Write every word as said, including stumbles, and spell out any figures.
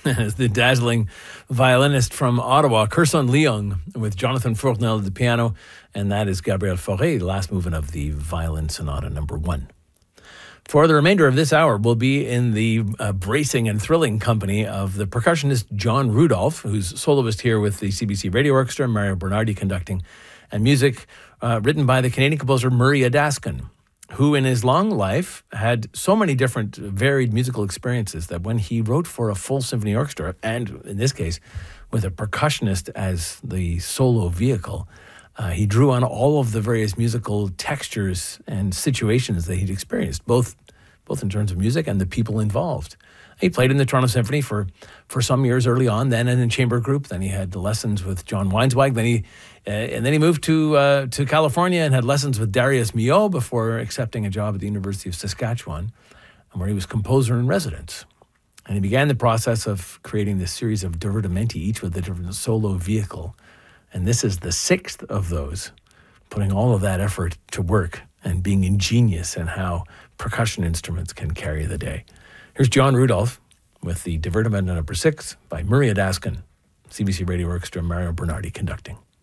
as the dazzling violinist from Ottawa, Kirson Leung, with Jonathan Fournel at the piano, and that is Gabriel Fauré, the last movement of the Violin Sonata number one. For the remainder of this hour, we'll be in the uh, bracing and thrilling company of the percussionist John Rudolph, who's soloist here with the C B C Radio Orchestra, Mario Bernardi conducting, and music uh, written by the Canadian composer Murray Adaskin, who in his long life had so many different varied musical experiences that when he wrote for a full symphony orchestra, and in this case with a percussionist as the solo vehicle, uh, he drew on all of the various musical textures and situations that he'd experienced, both both in terms of music and the people involved. He played in the Toronto Symphony for, for some years early on, then in a chamber group. Then he had lessons with John Weinswag. Then he uh, and then he moved to uh, to California and had lessons with Darius Milhaud before accepting a job at the University of Saskatchewan, where he was composer in residence. And he began the process of creating this series of divertimenti, each with a different solo vehicle. And this is the sixth of those, putting all of that effort to work and being ingenious in how percussion instruments can carry the day. Here's John Rudolph with the Divertimento number six by Murray Adaskin, C B C Radio Orchestra, Mario Bernardi conducting.